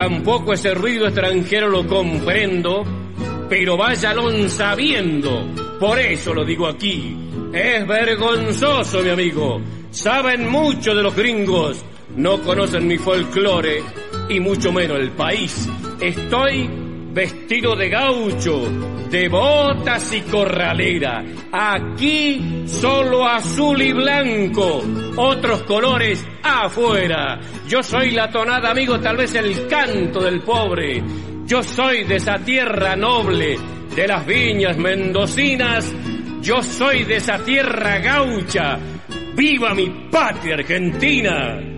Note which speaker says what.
Speaker 1: Tampoco ese ruido extranjero lo comprendo, pero váyalo sabiendo. Por eso lo digo aquí. Es vergonzoso, mi amigo. Saben mucho de los gringos. No conocen mi folclore y mucho menos el país. Estoy vestido de gaucho, de botas y corralera. Aquí solo azul y blanco, otros colores afuera. Yo soy la tonada, amigo, tal vez el canto del pobre. Yo soy de esa tierra noble, de las viñas mendocinas. Yo soy de esa tierra gaucha. ¡Viva mi patria Argentina!